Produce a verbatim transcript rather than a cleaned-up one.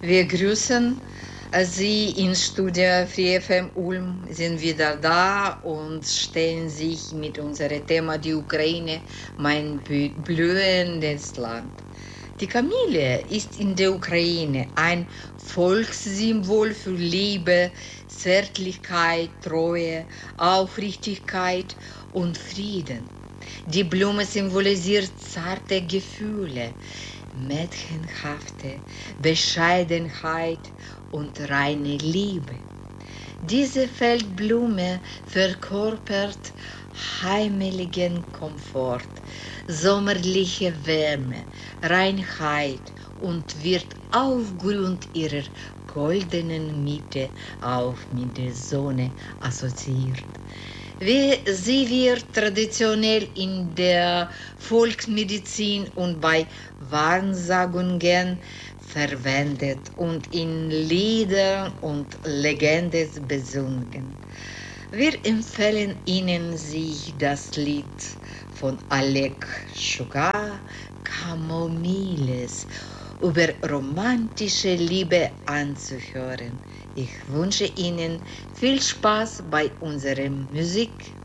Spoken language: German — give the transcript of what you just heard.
Wir grüßen Sie in Studio vier F M Ulm, sind wieder da und stellen sich mit unserem Thema die Ukraine, mein blühendes Land. Die Kamille ist in der Ukraine ein Volkssymbol für Liebe, Zärtlichkeit, Treue, Aufrichtigkeit und Frieden. Die Blume symbolisiert zarte Gefühle, mädchenhafte Bescheidenheit und reine Liebe. Diese Feldblume verkörpert heimeligen Komfort, sommerliche Wärme, Reinheit und wird aufgrund ihrer goldenen Mitte auch mit der Sonne assoziiert. Wie sie wird traditionell in der Volksmedizin und bei Wahrsagungen verwendet und in Liedern und Legenden besungen. Wir empfehlen Ihnen, sich das Lied von Alek Shugar, Kamomilles, über romantische Liebe anzuhören. Ich wünsche Ihnen viel Spaß bei unserer Musik.